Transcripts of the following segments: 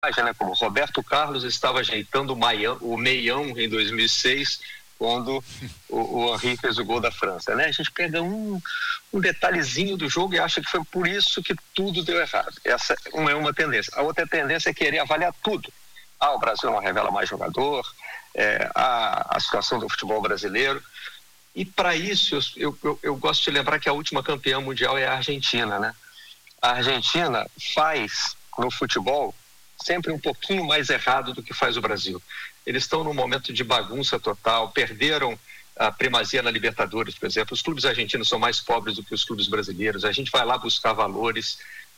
né, como Roberto Carlos estava ajeitando o meião em 2006, quando o Henry fez o gol da França, né? A gente pega um detalhezinho do jogo e acha que foi por isso que tudo deu errado. Essa é uma tendência. A outra tendência é querer avaliar tudo. O Brasil não revela mais jogador, a situação do futebol brasileiro. E para isso, eu gosto de lembrar que a última campeã mundial é a Argentina, né? A Argentina faz no futebol sempre um pouquinho mais errado do que faz o Brasil. Eles estão num momento de bagunça total, perderam a primazia na Libertadores, por exemplo. Os clubes argentinos são mais pobres do que os clubes brasileiros. A gente vai lá buscar valores.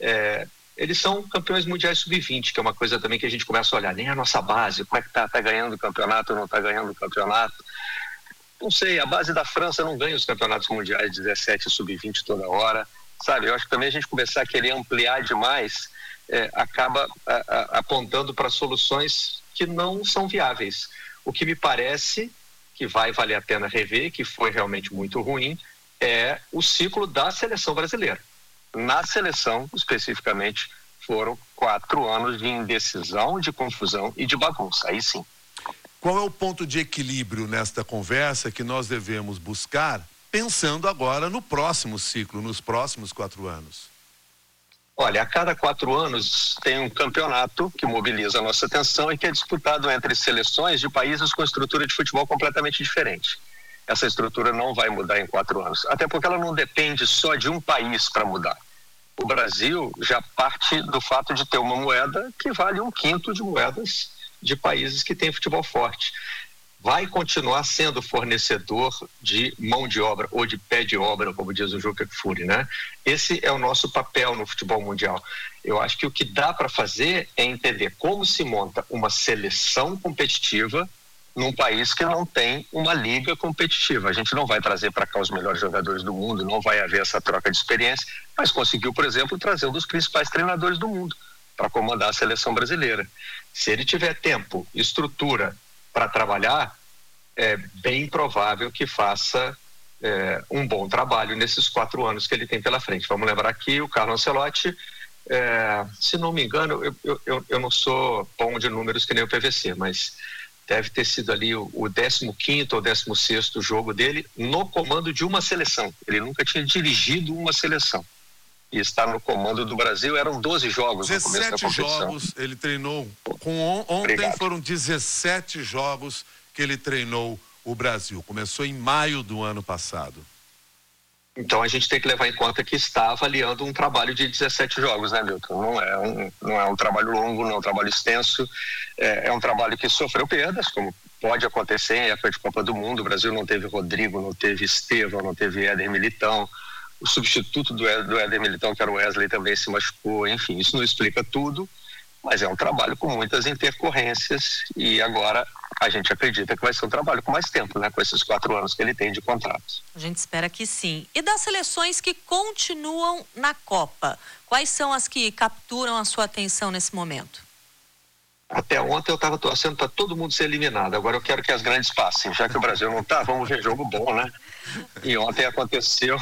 Eles são campeões mundiais sub-20, que é uma coisa também que a gente começa a olhar. Nem a nossa base, como é que tá ganhando o campeonato ou não está ganhando o campeonato? Não sei, a base da França não ganha os campeonatos mundiais 17 sub-20 toda hora, sabe? Eu acho que também a gente começar a querer ampliar demais acaba apontando para soluções que não são viáveis. O que me parece que vai valer a pena rever, que foi realmente muito ruim, é o ciclo da seleção brasileira. Na seleção, especificamente, foram 4 anos de indecisão, de confusão e de bagunça, aí sim. Qual é o ponto de equilíbrio nesta conversa que nós devemos buscar, pensando agora no próximo ciclo, nos próximos 4 anos? Olha, a cada 4 anos tem um campeonato que mobiliza a nossa atenção e que é disputado entre seleções de países com estrutura de futebol completamente diferente. Essa estrutura não vai mudar em 4 anos, até porque ela não depende só de um país para mudar. O Brasil já parte do fato de ter uma moeda que vale 1/5 de moedas de países que têm futebol forte. Vai continuar sendo fornecedor de mão de obra ou de pé de obra, como diz o Juca Kfouri, né? Esse é o nosso papel no futebol mundial. Eu acho que o que dá para fazer é entender como se monta uma seleção competitiva num país que não tem uma liga competitiva. A gente não vai trazer para cá os melhores jogadores do mundo, não vai haver essa troca de experiência, mas conseguiu, por exemplo, trazer um dos principais treinadores do mundo para comandar a seleção brasileira. Se ele tiver tempo, estrutura para trabalhar, é bem provável que faça um bom trabalho nesses 4 anos que ele tem pela frente. Vamos lembrar que o Carlo Ancelotti, se não me engano, eu não sou bom de números que nem o PVC, mas deve ter sido ali o 15º ou 16º jogo dele no comando de uma seleção. Ele nunca tinha dirigido uma seleção. E estar no comando do Brasil, eram 12 jogos no começo da competição. 17 jogos ele treinou. Ontem foram 17 jogos que ele treinou o Brasil. Começou em maio do ano passado. Então a gente tem que levar em conta que está avaliando um trabalho de 17 jogos, né, Milton? Não é um trabalho longo, não é um trabalho extenso. É um trabalho que sofreu perdas, como pode acontecer em época de Copa do Mundo. O Brasil não teve Rodrigo, não teve Estevão, não teve Éder Militão. O substituto do Éder Militão, que era o Wesley, também se machucou. Enfim, isso não explica tudo, mas é um trabalho com muitas intercorrências e agora a gente acredita que vai ser um trabalho com mais tempo, né? Com esses 4 anos que ele tem de contrato. A gente espera que sim. E das seleções que continuam na Copa, quais são as que capturam a sua atenção nesse momento? Até ontem eu estava torcendo para todo mundo ser eliminado. Agora eu quero que as grandes passem. Já que o Brasil não está, vamos ver jogo bom, né? E ontem aconteceu,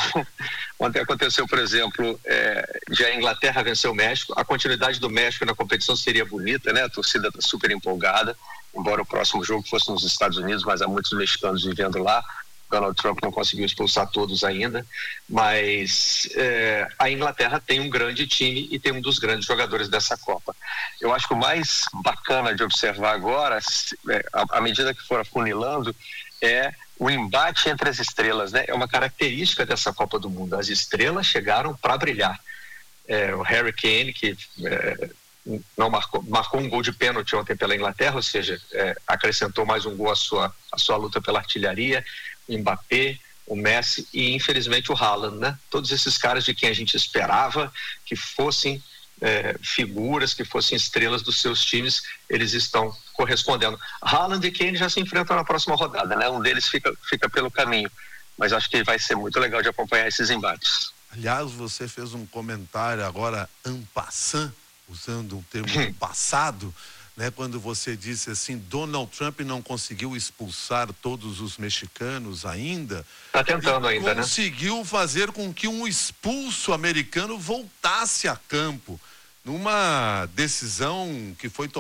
por exemplo, já a Inglaterra venceu o México. A continuidade do México na competição seria bonita, né? A torcida está super empolgada, embora o próximo jogo fosse nos Estados Unidos, mas há muitos mexicanos vivendo lá. Donald Trump não conseguiu expulsar todos ainda, mas a Inglaterra tem um grande time e tem um dos grandes jogadores dessa Copa. Eu acho que o mais bacana de observar agora, à medida que for afunilando, é o embate entre as estrelas, né? É uma característica dessa Copa do Mundo. As estrelas chegaram para brilhar. O Harry Kane, que não marcou um gol de pênalti ontem pela Inglaterra, ou seja, acrescentou mais um gol à sua luta pela artilharia. O Mbappé, o Messi e infelizmente o Haaland, né? Todos esses caras de quem a gente esperava que fossem figuras, que fossem estrelas dos seus times, eles estão correspondendo. Haaland e Kane já se enfrentam na próxima rodada, né? Um deles fica pelo caminho, mas acho que vai ser muito legal de acompanhar esses embates. Aliás, você fez um comentário agora en passant, usando um termo do passado, né, quando você disse assim, Donald Trump não conseguiu expulsar todos os mexicanos ainda. Está tentando ainda, né? Conseguiu fazer com que um expulso americano voltasse a campo. numa decisão que foi tomada